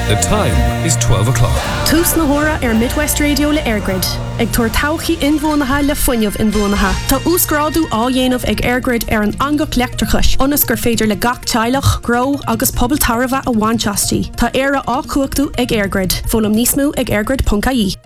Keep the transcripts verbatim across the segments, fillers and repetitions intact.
The time is twelve o'clock. Tús na hora ar Midwest Radio le Airgrid. Ag tuair tauchaí inbhuanaithe le fuinneamh inbhuanaithe. Tá úsgrádu á dhéanamh ag Airgrid ar an angach leachtrachais. Ionas gur féidir le gach teilech, gro agus pobl tarbha a bhainteastí. Tá éire á cuachtú ag Airgrid. Fólam níos mó ag airgrid dot I E.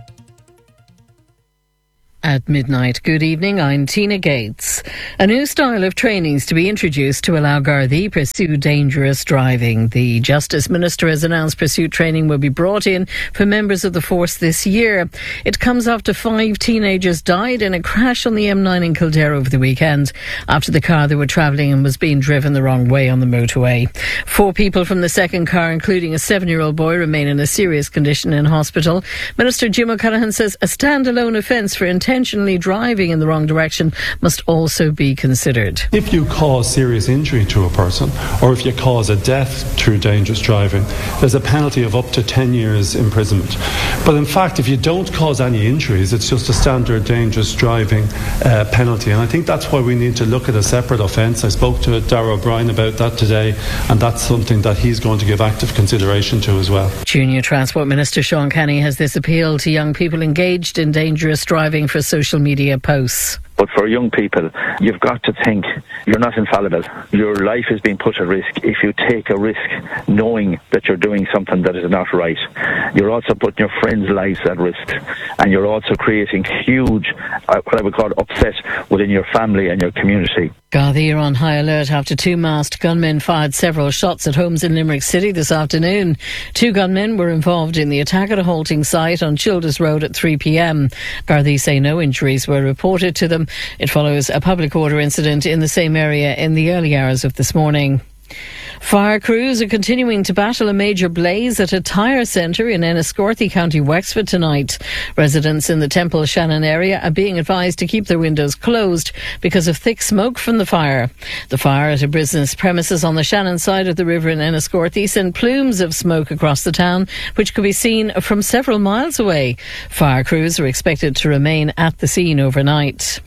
At midnight, good evening, I'm Tina Gates. A new style of training is to be introduced to allow Gardaí pursue dangerous driving. The Justice Minister has announced pursuit training will be brought in for members of the force this year. It comes after five teenagers died in a crash on the M nine in Kildare over the weekend after the car they were travelling in was being driven the wrong way on the motorway. Four people from the second car, including a seven-year-old boy, remain in a serious condition in hospital. Minister Jim O'Callaghan says a standalone offence for intentionally driving in the wrong direction must also be considered. If you cause serious injury to a person, or if you cause a death through dangerous driving, there's a penalty of up to ten years imprisonment. But in fact, if you don't cause any injuries, it's just a standard dangerous driving uh, penalty. And I think that's why we need to look at a separate offence. I spoke to Darragh O'Brien about that today, and that's something that he's going to give active consideration to as well. Junior Transport Minister Sean Kenny has this appeal to young people engaged in dangerous driving for social media posts. But for young people, you've got to think you're not infallible. Your life is being put at risk if you take a risk knowing that you're doing something that is not right. You're also putting your friends' lives at risk, and you're also creating huge, uh, what I would call upset within your family and your community. Gardaí are on high alert after two masked gunmen fired several shots at homes in Limerick City this afternoon. Two gunmen were involved in the attack at a halting site on Childers Road at three p.m. Gardaí say no injuries were reported to them. It follows a public order incident in the same area in the early hours of this morning. Fire crews are continuing to battle a major blaze at a tyre centre in Enniscorthy, County Wexford tonight. Residents in the Temple Shannon area are being advised to keep their windows closed because of thick smoke from the fire. The fire at a business premises on the Shannon side of the river in Enniscorthy sent plumes of smoke across the town, which could be seen from several miles away. Fire crews are expected to remain at the scene overnight.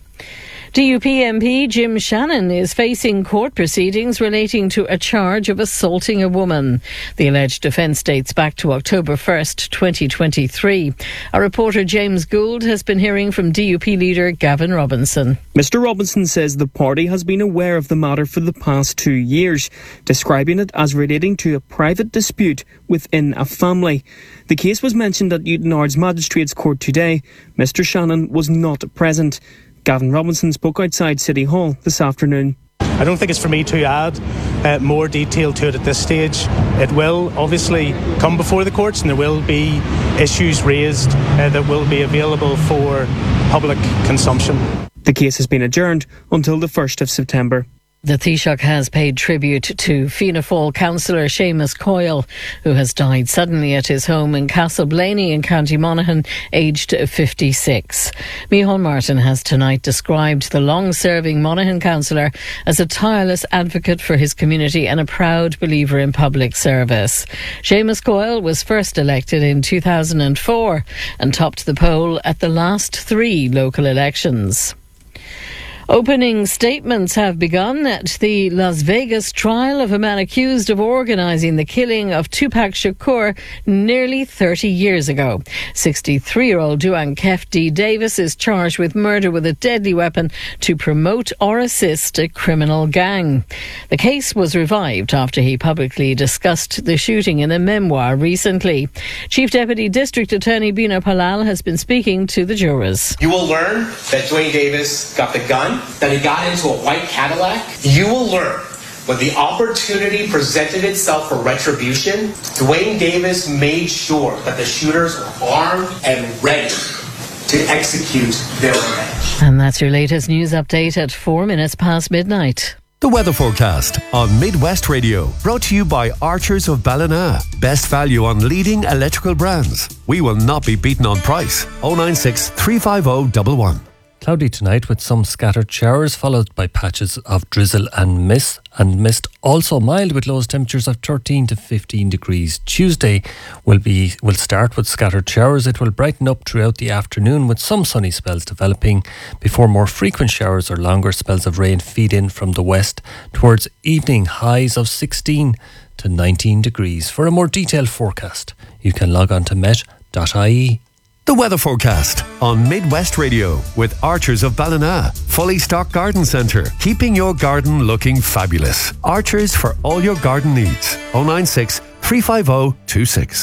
D U P M P Jim Shannon is facing court proceedings relating to a charge of assaulting a woman. The alleged offence dates back to October first, twenty twenty-three. Our reporter James Gould has been hearing from D U P leader Gavin Robinson. Mister Robinson says the party has been aware of the matter for the past two years, describing it as relating to a private dispute within a family. The case was mentioned at Newtownards Magistrates Court today. Mister Shannon was not present. Gavin Robinson spoke outside City Hall this afternoon. I don't think it's for me to add uh, more detail to it at this stage. It will obviously come before the courts, and there will be issues raised uh, that will be available for public consumption. The case has been adjourned until the first of September. The Taoiseach has paid tribute to Fianna Fáil councillor Seamus Coyle, who has died suddenly at his home in Castleblaney in County Monaghan, aged fifty-six. Micheál Martin has tonight described the long-serving Monaghan councillor as a tireless advocate for his community and a proud believer in public service. Seamus Coyle was first elected in two thousand four and topped the poll at the last three local elections. Opening statements have begun at the Las Vegas trial of a man accused of organising the killing of Tupac Shakur nearly thirty years ago. sixty-three-year-old Duane Kef D. Davis is charged with murder with a deadly weapon to promote or assist a criminal gang. The case was revived after he publicly discussed the shooting in a memoir recently. Chief Deputy District Attorney Bino Palal has been speaking to the jurors. You will learn that Duane Davis got the gun, that he got into a white Cadillac. You will learn when the opportunity presented itself for retribution, Duane Davis made sure that the shooters were armed and ready to execute their revenge. And that's your latest news update at four minutes past midnight. The weather forecast on Midwest Radio, brought to you by Archers of Ballina. Best value on leading electrical brands. We will not be beaten on price. oh nine six, three five oh, one one. Cloudy tonight with some scattered showers, followed by patches of drizzle and mist. And mist also mild with lowest temperatures of thirteen to fifteen degrees. Tuesday will be will start with scattered showers. It will brighten up throughout the afternoon with some sunny spells developing before more frequent showers or longer spells of rain feed in from the west towards evening, highs of sixteen to nineteen degrees. For a more detailed forecast, you can log on to met dot I E. The weather forecast on Midwest Radio with Archers of Ballina. Fully stocked garden centre, keeping your garden looking fabulous. Archers for all your garden needs. oh nine six, three five oh, two six.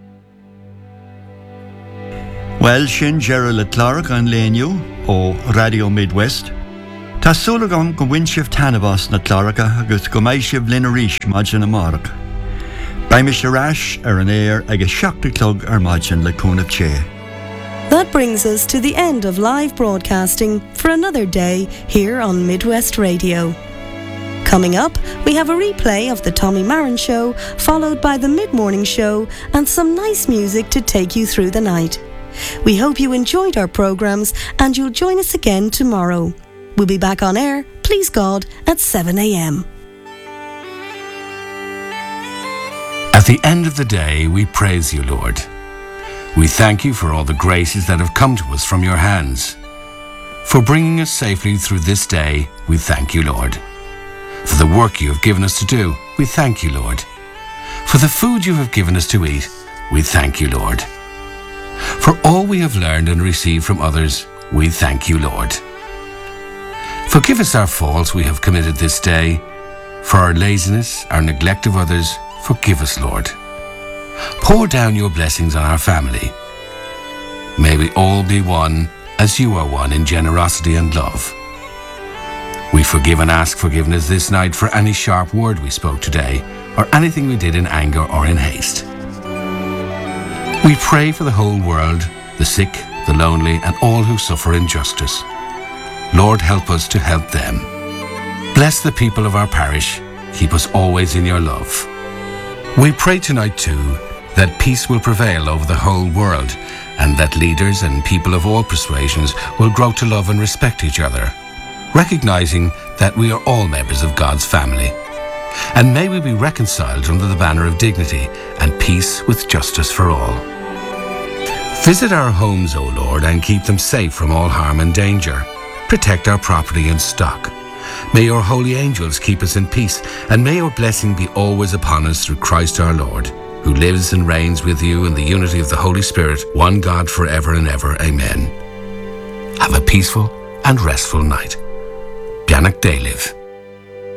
Well, sin Gerald le Clark an léniu ó Radio Midwest. Tá súlagan go bhain tanabas na Clarka agus go mbeidh sibh linn arís maidin na marach. Baimi sé rais ar an air agus seachta clog ar maidin le cúnamh ché. That brings us to the end of live broadcasting for another day here on Midwest Radio. Coming up, we have a replay of the Tommy Marin Show, followed by the mid-morning show and some nice music to take you through the night. We hope you enjoyed our programmes and you'll join us again tomorrow. We'll be back on air, please God, at seven a.m. At the end of the day, we praise you, Lord. We thank you for all the graces that have come to us from your hands. For bringing us safely through this day, we thank you, Lord. For the work you have given us to do, we thank you, Lord. For the food you have given us to eat, we thank you, Lord. For all we have learned and received from others, we thank you, Lord. Forgive us our faults we have committed this day. For our laziness, our neglect of others, forgive us, Lord. Pour down your blessings on our family. May we all be one as you are one in generosity and love. We forgive and ask forgiveness this night for any sharp word we spoke today or anything we did in anger or in haste. We pray for the whole world, the sick, the lonely, and all who suffer injustice. Lord, help us to help them. Bless the people of our parish. Keep us always in your love. We pray tonight too that peace will prevail over the whole world and that leaders and people of all persuasions will grow to love and respect each other, recognizing that we are all members of God's family. And may we be reconciled under the banner of dignity and peace with justice for all. Visit our homes, O Lord, and keep them safe from all harm and danger. Protect our property and stock. May your holy angels keep us in peace, and may your blessing be always upon us through Christ our Lord, who lives and reigns with you in the unity of the Holy Spirit, one God forever and ever. Amen. Have a peaceful and restful night. Bianach Daliv.